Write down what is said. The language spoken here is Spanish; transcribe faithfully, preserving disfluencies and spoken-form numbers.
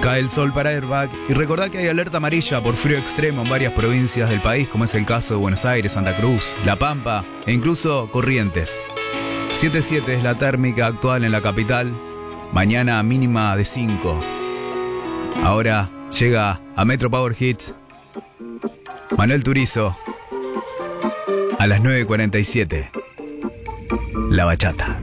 Cae el sol para Airbag y recordá que hay alerta amarilla por frío extremo en varias provincias del país, como es el caso de Buenos Aires, Santa Cruz, La Pampa e incluso Corrientes. siete coma siete es la térmica actual en la capital, mañana mínima de cinco. Ahora llega a Metro Power Hits Manuel Turizo a las nueve cuarenta y siete. La bachata.